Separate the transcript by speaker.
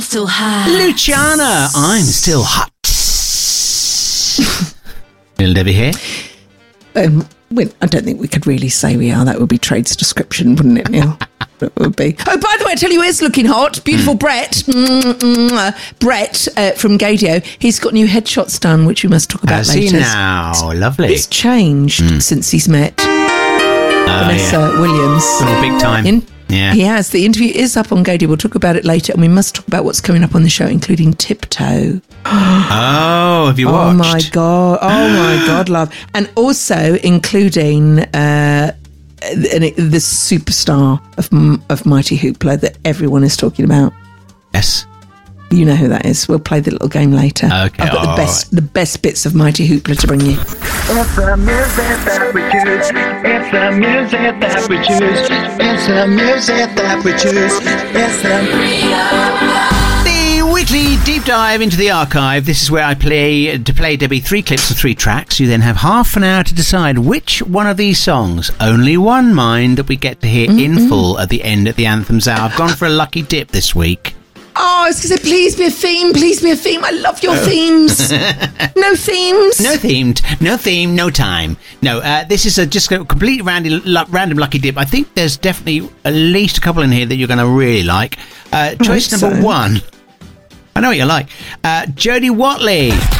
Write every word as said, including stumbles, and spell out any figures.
Speaker 1: still hot.
Speaker 2: Luciana, I'm still hot. Little Debbie here.
Speaker 3: Um, well, I don't think we could really say we are. That would be trade's description, wouldn't it, Neil? It would be. Oh, by the way, I tell you who is looking hot. Beautiful mm. Brett. Mm-mm, uh, Brett uh, from Gadio. He's got new headshots done, which we must talk about
Speaker 2: Has
Speaker 3: later.
Speaker 2: he now? Lovely.
Speaker 3: He's changed mm. since he's met
Speaker 2: uh,
Speaker 3: Vanessa
Speaker 2: yeah.
Speaker 3: Williams.
Speaker 2: Oh, big time.
Speaker 3: In-
Speaker 2: yeah.
Speaker 3: He has. The interview is up on Gadio. We'll talk about it later. And we must talk about what's coming up on the show, including Tiptoe.
Speaker 2: Oh, have you watched?
Speaker 3: Oh, my God. Oh, my God, love. And also including... Uh, And it, the superstar of of Mighty Hoopla that everyone is talking about.
Speaker 2: Yes,
Speaker 3: you know who that is. We'll play the little game later.
Speaker 2: Okay,
Speaker 3: I've got the best
Speaker 2: right.
Speaker 3: the best bits of Mighty Hoopla to bring you.
Speaker 4: It's the music that we choose. It's the music that we choose. It's the music that we choose. It's the
Speaker 2: weekly deep dive into the archive. This is where I play to play Debbie three clips of three tracks. You then have half an hour to decide which one of these songs, only one mind, that we get to hear mm-hmm. in full at the end at the Anthems Hour. I've gone for a lucky dip this week.
Speaker 3: Oh, I was going to say, please be a theme, please be a theme. I love your oh. themes. No themes.
Speaker 2: No themed, no theme, no time. No, uh, this is a, just a complete random, random lucky dip. I think there's definitely at least a couple in here that you're going to really like. Uh, choice number so. one. I know what you like. Uh, Jodie Watley.